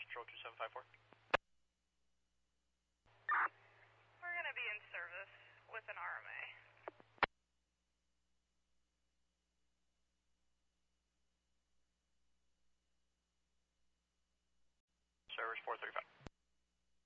Patrol 2754. We're going to be in service with an RMA. Service 435.